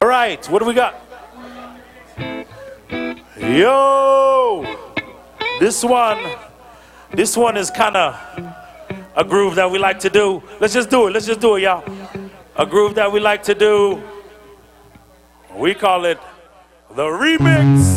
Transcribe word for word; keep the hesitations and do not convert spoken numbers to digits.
All right, what do we got? Yo, this one, this one is kind of a groove that we like to do. Let's just do it. Let's just do it, y'all. A groove that we like to do. We call it the remix.